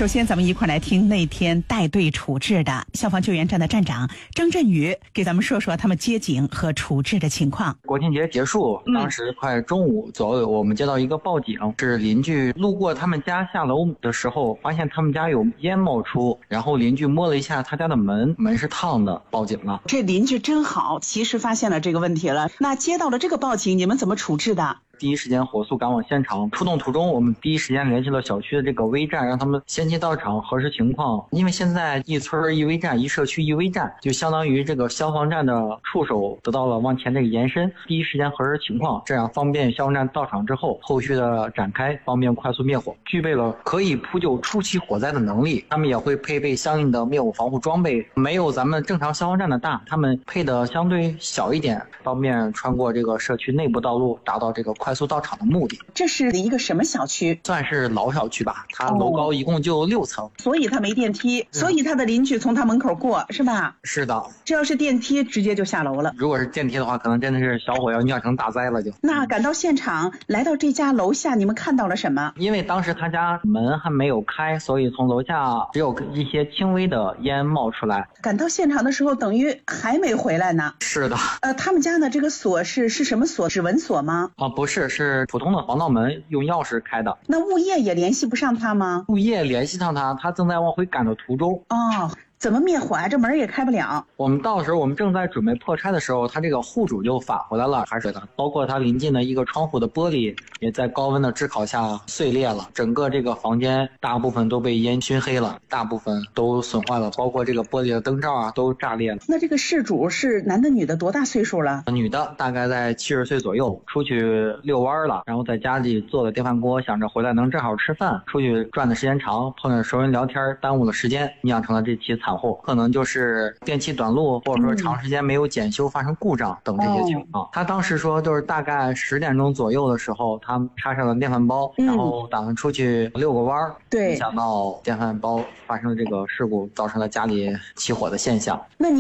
首先咱们一块来听那天带队处置的消防救援站的站长张振宇给咱们说说他们接警和处置的情况。 国庆节结束，当时快中午左右，我们接到一个报警，是邻居路过他们家下楼的时候，发现他们家有烟冒出，然后邻居摸了一下他家的门是烫的，报警了。 这邻居真好，及时发现了这个问题了。那接到了这个报警，你们怎么处置的？ 第一时间火速赶往现场，出动途中我们第一时间联系了小区的这个危站，让他们先期到场核实情况。因为现在一村一危站，一社区一危站，就相当于这个消防站的触手得到了往前这个延伸，第一时间核实情况，这样方便消防站到场之后后续的展开，方便快速灭火，具备了可以扑救初期火灾的能力。他们也会配备相应的灭火防护装备，没有咱们正常消防站的大，他们配的相对小一点，方便穿过这个社区内部道路，达到这个快速到场的目的。 这是一个什么小区？ 算是老小区吧，它楼高一共就6层， 所以它没电梯，所以他的邻居从他门口过，是吧？ 是的。 这要是电梯，直接就下楼了。 如果是电梯的话，可能真的是小火要酿成大灾了就。 那赶到现场，来到这家楼下，你们看到了什么？ 因为当时他家门还没有开，所以从楼下只有一些轻微的烟冒出来。 赶到现场的时候，等于还没回来呢。 是的。 他们家的这个锁是什么锁？指纹锁吗？ 不是，是普通的防盗门，用钥匙开的。 那物业也联系不上他吗？ 物业联系上他，他正在往回赶的途中。 怎么灭火啊？这门也开不了。 我们到时候我们正在准备破拆的时候，他这个户主就返回来了，还是的。包括他临近的一个窗户的玻璃也在高温的炙烤下碎裂了，整个这个房间大部分都被烟熏黑了，大部分都损坏了，包括这个玻璃的灯罩都炸裂了。 那这个事主是男的女的，多大岁数了？ 女的大概在70岁左右，出去遛弯了，然后在家里做了电饭锅，想着回来能正好吃饭，出去转的时间长，碰见熟人聊天，耽误了时间，酿成了这起惨祸。可能就是电器短路，或者说长时间没有检修发生故障等这些情况。他当时说就是大概10点钟左右的时候，他插上了电饭煲，然后打算出去遛个弯，没想到电饭煲发生了这个事故，造成了家里起火的现象。 那你